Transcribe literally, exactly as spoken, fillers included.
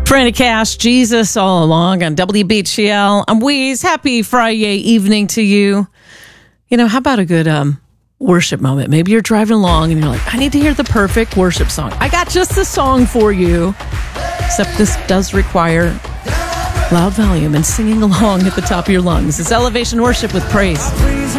Frantic Cash, Jesus all along on W B H L. I'm Weeze. Happy Friday evening to you. You know, how about a good um, worship moment? Maybe you're driving along and you're like, I need to hear the perfect worship song. I got just the song for you. Except this does require loud volume and singing along at the top of your lungs. It's Elevation Worship with Praise.